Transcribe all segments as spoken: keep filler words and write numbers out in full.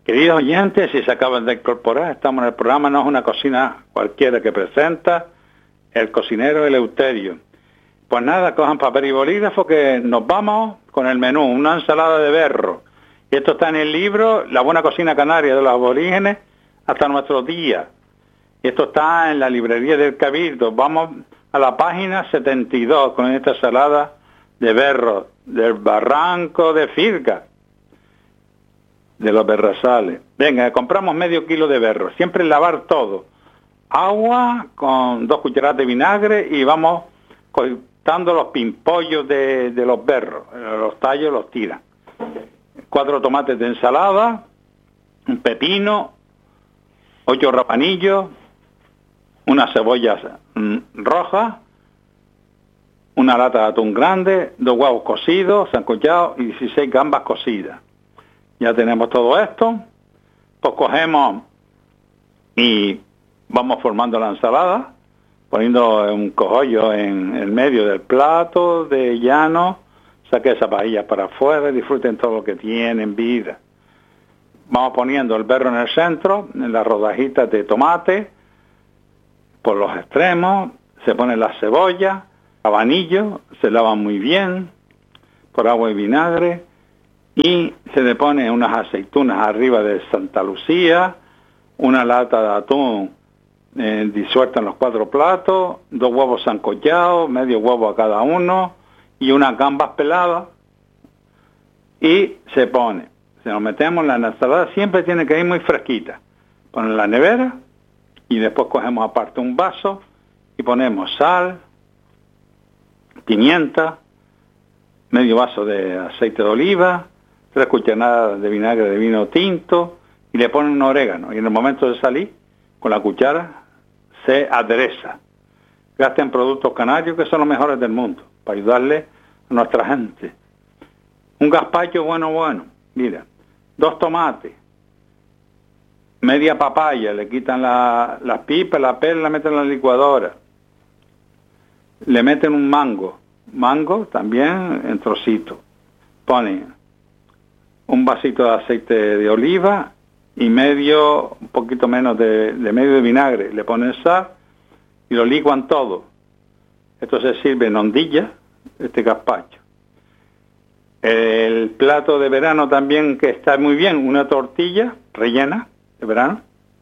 Queridos oyentes, si se acaban de incorporar, estamos en el programa No es una cocina cualquiera que presenta el cocinero Eleuterio. Pues nada, cojan papel y bolígrafo que nos vamos con el menú, una ensalada de berro. Y esto está en el libro La buena cocina canaria de los aborígenes hasta nuestros días. Y esto está en la librería del Cabildo. Vamos a la página setenta y dos con esta ensalada de berro del barranco de Firga, de los berrazales. Venga, compramos medio kilo de berro. Siempre lavar todo. Agua con dos cucharadas de vinagre y vamos cortando los pimpollos de, de los berros. Los tallos los tiran. Cuatro tomates de ensalada, un pepino, ocho rapanillos, unas cebollas mm, rojas, una lata de atún grande, dos huevos cocidos, sancochados y dieciséis gambas cocidas. Ya tenemos todo esto, pues cogemos y vamos formando la ensalada, poniendo un cogollo en el medio del plato de llano, saque esa pajilla para afuera y disfruten todo lo que tienen vida. Vamos poniendo el berro en el centro, en las rodajitas de tomate, por los extremos, se ponen las cebollas, habanillo, se lavan muy bien, por agua y vinagre, y se le pone unas aceitunas arriba de Santa Lucía, una lata de atún eh, disuelta en los cuatro platos, dos huevos sancochados, medio huevo a cada uno, y unas gambas peladas, y se pone. Si nos metemos en la ensalada, siempre tiene que ir muy fresquita. Ponen en la nevera, y después cogemos aparte un vaso, y ponemos sal, pimienta, medio vaso de aceite de oliva, tres cucharadas de vinagre de vino tinto, y le ponen un orégano, y en el momento de salir, con la cuchara, se adereza. Gasten productos canarios que son los mejores del mundo, para ayudarle a nuestra gente. Un gazpacho bueno, bueno, mira, dos tomates, media papaya, le quitan la, las pipas, la pela, la meten en la licuadora, le meten un mango, mango también en trocitos, ponen un vasito de aceite de oliva y medio, un poquito menos de, de medio de vinagre, le ponen sal y lo licuan todo. Esto se sirve en hondilla, este gazpacho. El plato de verano también que está muy bien, una tortilla rellena de verano.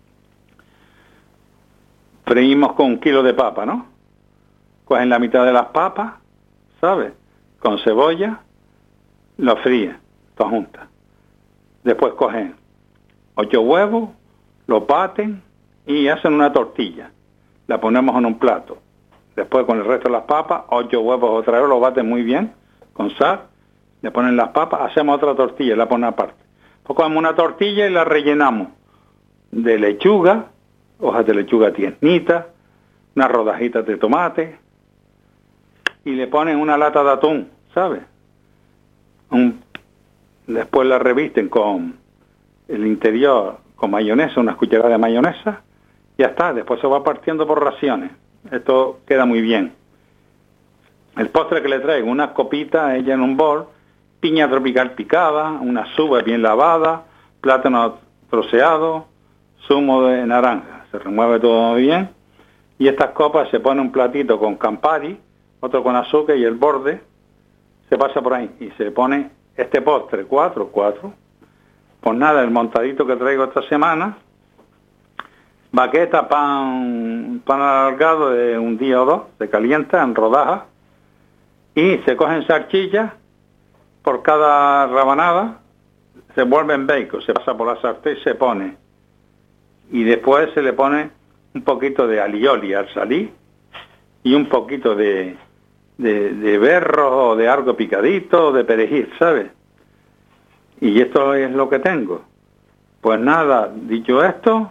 Freímos con un kilo de papa, ¿no? Cogen la mitad de las papas, ¿sabes? Con cebolla, lo fríen, todas juntas. Después cogen ocho huevos, lo baten y hacen una tortilla. La ponemos en un plato. Después con el resto de las papas, ocho huevos otra vez, lo baten muy bien, con sal, le ponen las papas, hacemos otra tortilla, la ponen aparte. Pues cogemos una tortilla y la rellenamos de lechuga, hojas de lechuga tiernita, unas rodajitas de tomate, y le ponen una lata de atún, ¿sabes? Un, después la revisten con el interior, con mayonesa, unas cucharadas de mayonesa, y ya está. Después se va partiendo por raciones. Esto queda muy bien. El postre que le traigo, unas copitas, ella en un bol, piña tropical picada, unas uvas bien lavadas, plátano troceado, zumo de naranja. Se remueve todo bien. Y estas copas se pone un platito con Campari, otro con azúcar y el borde se pasa por ahí. Y se pone este postre, cuatro, cuatro. Pues nada, el montadito que traigo esta semana, baqueta, pan, pan alargado de un día o dos, se calienta en rodajas y se cogen salchichas por cada rabanada, se vuelven bacon, se pasa por la sartén y se pone. Y después se le pone un poquito de alioli al salir y un poquito de, de, de berro o de algo picadito o de perejil, ¿sabes? Y esto es lo que tengo. Pues nada, dicho esto,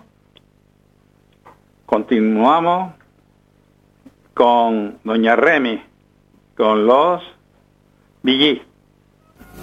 continuamos con doña Remy, con los Villí.